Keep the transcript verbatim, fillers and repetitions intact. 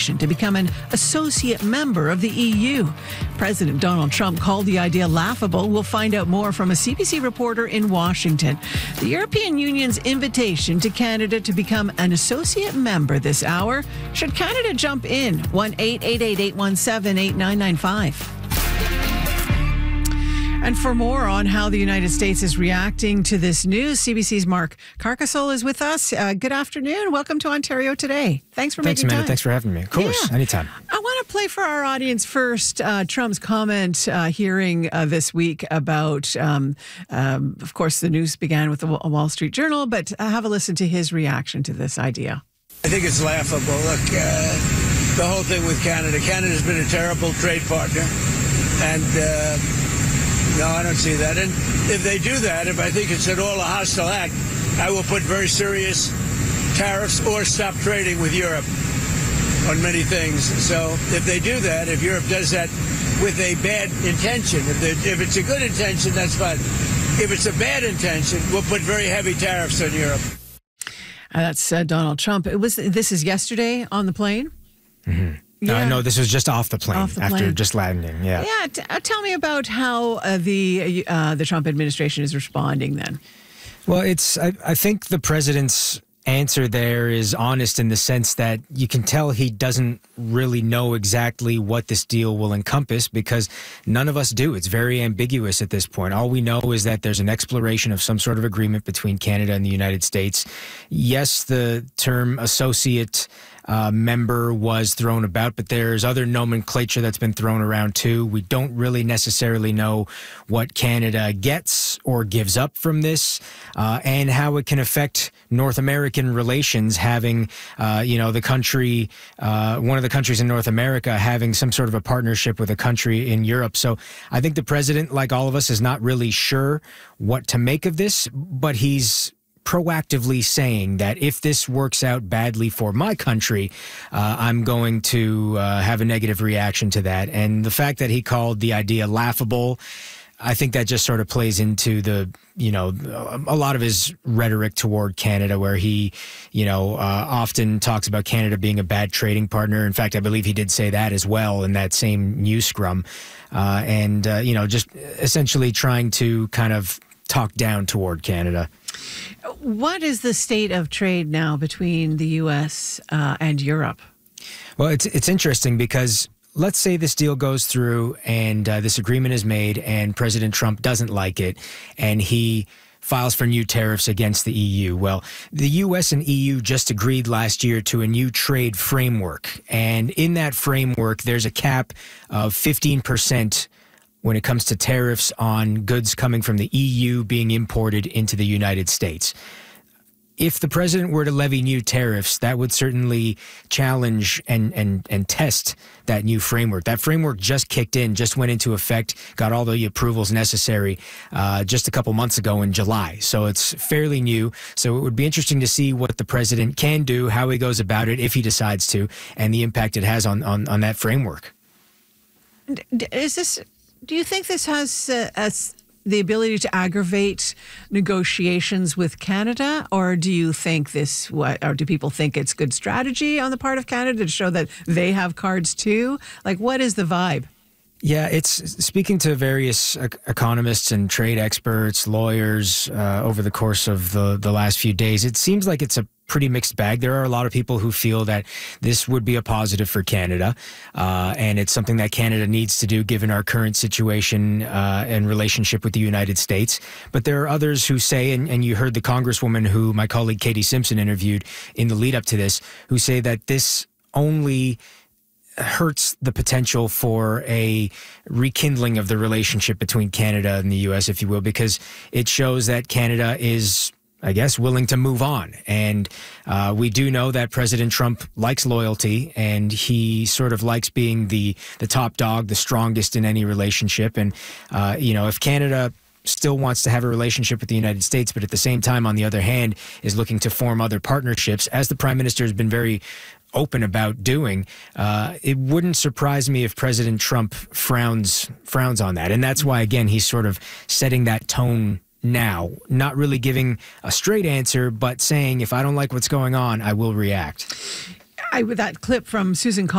invitation to become an associate member of the E U. President Donald Trump called the idea laughable. We'll find out more from a C B C reporter in Washington. The European Union's invitation to Canada to become an associate member this hour. Should Canada jump in? one eight eight eight, eight one seven, eight nine nine five. And for more on how the United States is reacting to this news, C B C's Mark Carcasole is with us. Uh, good afternoon. Welcome to Ontario Today. Thanks for Thanks, making Amanda. time. Thanks for having me. Of course, Yeah. anytime. I want to play for our audience first uh, Trump's comment uh, hearing uh, this week about, um, um, of course, the news began with the Wall Street Journal, but uh, have a listen to his reaction to this idea. I think it's laughable. Look, uh, the whole thing with Canada. Canada's been a terrible trade partner, and uh, no, I don't see that. And if they do that, if I think it's at all a hostile act, I will put very serious tariffs or stop trading with Europe on many things. So if they do that, if Europe does that with a bad intention, if, they, if it's a good intention, that's fine. If it's a bad intention, we'll put very heavy tariffs on Europe. Uh, that's uh, Donald Trump. It was. This is yesterday on the plane. Mm-hmm. Yeah. Uh, no, this was just off the plane Off the after plane. just landing. Yeah. Yeah. T- uh, tell me about how uh, the uh, the Trump administration is responding then. Well, it's. I, I think the president's answer there is honest in the sense that you can tell he doesn't really know exactly what this deal will encompass because none of us do. It's very ambiguous at this point. All we know is that there's an exploration of some sort of agreement between Canada and the United States. Yes, the term associate Uh, member was thrown about, but there's other nomenclature that's been thrown around too. We don't really necessarily know what Canada gets or gives up from this, uh, and how it can affect North American relations, having, uh, you know, the country, uh, one of the countries in North America having some sort of a partnership with a country in Europe. So I think the president, like all of us, is not really sure what to make of this, but he's proactively saying that if this works out badly for my country, uh, I'm going to uh, have a negative reaction to that. And the fact that he called the idea laughable, I think that just sort of plays into the, you know, a lot of his rhetoric toward Canada, where he, you know, uh, often talks about Canada being a bad trading partner. In fact, I believe he did say that as well in that same news scrum. Uh, and, uh, you know, just essentially trying to kind of talk down toward Canada. What is the state of trade now between the U S uh, and Europe? Well, it's it's interesting because let's say this deal goes through and uh, this agreement is made and President Trump doesn't like it and he files for new tariffs against the E U. Well, the U S and E U just agreed last year to a new trade framework. And in that framework, there's a cap of fifteen percent when it comes to tariffs on goods coming from the E U being imported into the United States. If the president were to levy new tariffs, that would certainly challenge and, and, and test that new framework. That framework just kicked in, just went into effect, got all the approvals necessary uh, just a couple months ago in July. So it's fairly new. So it would be interesting to see what the president can do, how he goes about it, if he decides to, and the impact it has on, on, on that framework. Is this... Do you think this has uh, as the ability to aggravate negotiations with Canada, or do you think this? What, or do people think it's good strategy on the part of Canada to show that they have cards too? Like, what is the vibe? Yeah, it's speaking to various uh, economists and trade experts, lawyers uh, over the course of the, the last few days. It seems like it's a pretty mixed bag. There are a lot of people who feel that this would be a positive for Canada, uh, and it's something that Canada needs to do given our current situation uh, and relationship with the United States. But there are others who say, and, and you heard the congresswoman who my colleague Katie Simpson interviewed in the lead up to this, who say that this only hurts the potential for a rekindling of the relationship between Canada and the U S, if you will, because it shows that Canada is, I guess, willing to move on. And uh, we do know that President Trump likes loyalty, and he sort of likes being the, the top dog, the strongest in any relationship. And, uh, you know, if Canada still wants to have a relationship with the United States, but at the same time, on the other hand, is looking to form other partnerships, as the Prime Minister has been very open about doing, uh, it wouldn't surprise me if President Trump frowns frowns on that. And that's why, again, he's sort of setting that tone now, not really giving a straight answer, but saying, if I don't like what's going on, I will react. I, that clip from Susan